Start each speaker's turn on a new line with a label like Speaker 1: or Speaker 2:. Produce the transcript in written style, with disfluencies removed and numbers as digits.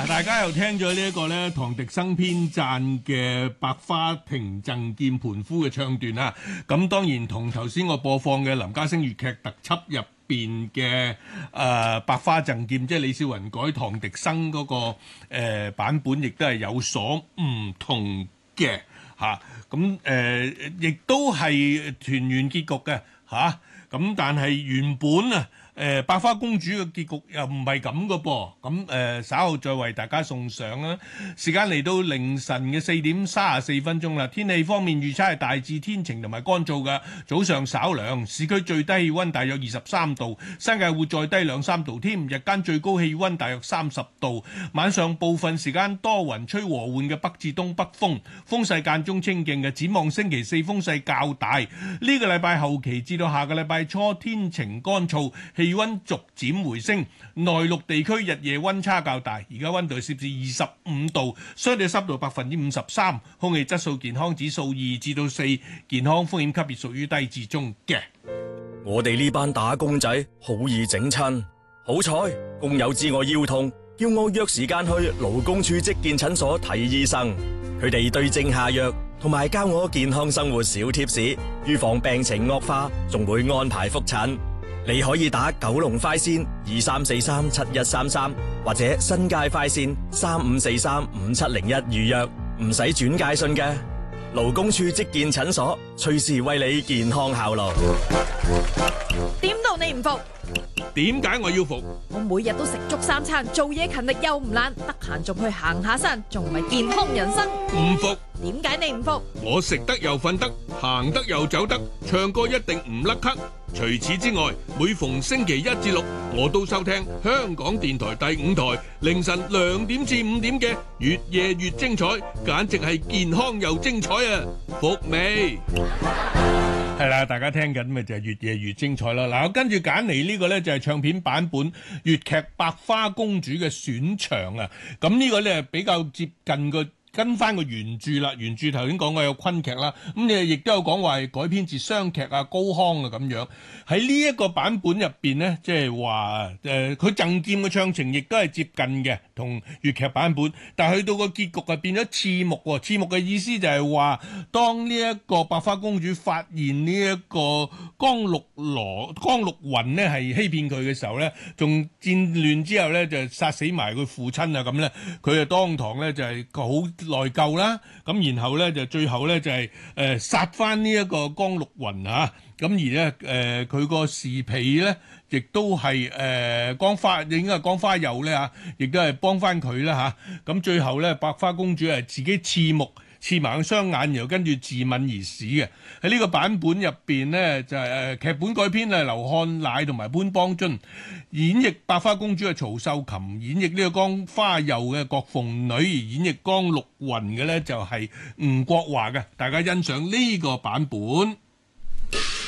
Speaker 1: 大家又聽咗呢一個咧唐滌生編撰嘅《百花亭贈劍盤夫》嘅唱段啦。咁當然同頭先我播放嘅林家聲粵劇特輯入邊嘅百花贈劍，即係李少雲改唐滌生嗰個版本，亦都係有所唔同嘅嚇。咁亦都係團圓結局嘅嚇。咁但係原本啊。百花公主嘅結局又唔係咁嘅噃，咁稍後再為大家送上啦。時間嚟到凌晨嘅4:34啦。天氣方面預測係大致天晴同埋乾燥嘅，早上稍涼，市區最低氣温大約23度，新界會再低2-3度添。日間最高氣温大約30度，晚上部分時間多雲，吹和緩嘅北至東北風，風勢間中清勁嘅。展望星期四風勢較大，呢個禮拜後期至到下個禮拜初天晴乾燥，氣溫逐漸回升，內陸地區日夜溫差較大，而家溫度攝氏25度，相對濕度53%，空氣質素健康指數2至4，健康風險級別屬於低至中嘅。
Speaker 2: 我哋呢班打工仔好易整親，好彩工友知我腰痛，叫我約時間去勞工處職健診所睇醫生，佢哋對症下藥，同埋教我健康生活小貼士，預防病情惡化，仲會安排覆診。你可以打九龍快線23437133，或者新界快線35435701預約，唔使轉介信嘅。勞工處職健診所，隨時為你健康效勞。
Speaker 3: 點到你唔服？
Speaker 1: 點解我要服？
Speaker 3: 我每日都食足3餐，做嘢勤力又唔懶，得閒仲去行下山，仲唔係健康人生？
Speaker 1: 唔服？
Speaker 3: 點解你唔服？
Speaker 1: 我食得又瞓得，行得又走得，唱歌一定唔甩咳。除此之外，每逢星期1至6，我都收聽香港電台第5台凌晨2點至5點嘅越夜越精彩，簡直係健康又精彩啊！服未？係啦，大家聽緊咪就係越夜越精彩啦。嗱，我跟住揀嚟呢個呢，就係唱片版本粵劇《百花公主》嘅選場啊。咁呢個呢，比較接近個。跟翻個原著啦，原著頭先講過有昆劇啦，咁你亦都有講話係改編自湘劇啊、高腔啊咁樣。喺呢一個版本入邊呢，即係話佢贈劍嘅唱情亦都係接近嘅，同粵劇版本。但係去到個結局係變咗刺目喎，刺目嘅意思就係話，當呢一個百花公主發現呢一個江綠雲呢係欺騙佢嘅時候呢，仲戰亂之後呢，就殺死埋佢父親啊咁呢，佢就當堂呢就係好內疚啦，咁然後咧就最後咧就係殺翻呢一個江綠雲嚇，咁而咧佢個侍婢咧亦都係江花，應該係江花佑咧嚇，亦都係幫翻佢啦嚇，咁最後咧百花公主係自己刺目。刺埋雙眼，然後跟住自刎而死嘅。喺呢個版本入邊呢，就係劇本改編係劉漢乃同埋潘邦津，演繹百花公主係曹秀琴，演繹呢個江花佑嘅郭鳳女，而演繹江綠雲嘅呢就係吳國華嘅。大家欣賞呢個版本。